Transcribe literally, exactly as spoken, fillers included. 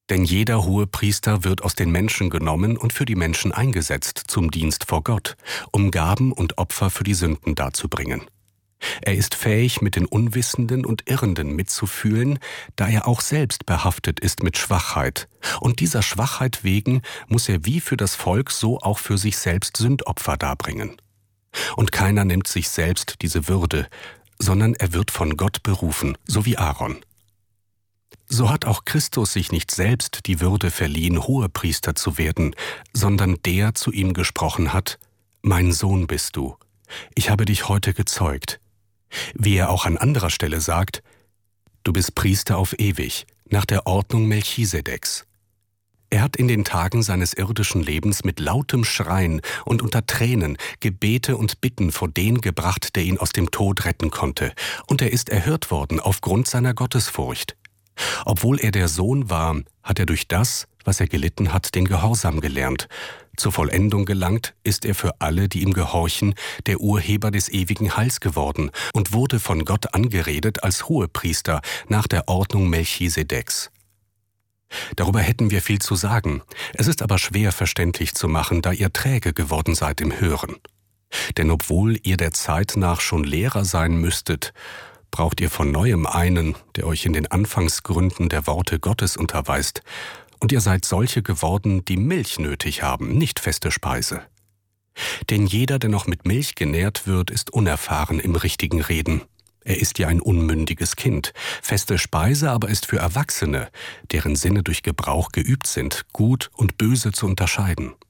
Denn jeder Hohepriester wird aus den Menschen genommen und für die Menschen eingesetzt zum Dienst vor Gott, um Gaben und Opfer für die Sünden darzubringen. Er ist fähig, mit den Unwissenden und Irrenden mitzufühlen, da er auch selbst behaftet ist mit Schwachheit. Und dieser Schwachheit wegen muss er wie für das Volk so auch für sich selbst Sündopfer darbringen. Und keiner nimmt sich selbst diese Würde, sondern er wird von Gott berufen, so wie Aaron. So hat auch Christus sich nicht selbst die Würde verliehen, Hohepriester zu werden, sondern der zu ihm gesprochen hat: Mein Sohn bist du, ich habe dich heute gezeugt. Wie er auch an anderer Stelle sagt: Du bist Priester auf ewig, nach der Ordnung Melchisedeks. Er hat in den Tagen seines irdischen Lebens mit lautem Schreien und unter Tränen Gebete und Bitten vor den gebracht, der ihn aus dem Tod retten konnte, und er ist erhört worden aufgrund seiner Gottesfurcht. Obwohl er der Sohn war, hat er durch das, was er gelitten hat, den Gehorsam gelernt. Zur Vollendung gelangt ist er für alle, die ihm gehorchen, der Urheber des ewigen Heils geworden und wurde von Gott angeredet als Hohepriester nach der Ordnung Melchisedeks. Darüber hätten wir viel zu sagen, es ist aber schwer verständlich zu machen, da ihr träge geworden seid im Hören. Denn obwohl ihr der Zeit nach schon Lehrer sein müsstet, braucht ihr von Neuem einen, der euch in den Anfangsgründen der Worte Gottes unterweist, und ihr seid solche geworden, die Milch nötig haben, nicht feste Speise. Denn jeder, der noch mit Milch genährt wird, ist unerfahren im richtigen Reden. Er ist ja ein unmündiges Kind. Feste Speise aber ist für Erwachsene, deren Sinne durch Gebrauch geübt sind, gut und böse zu unterscheiden.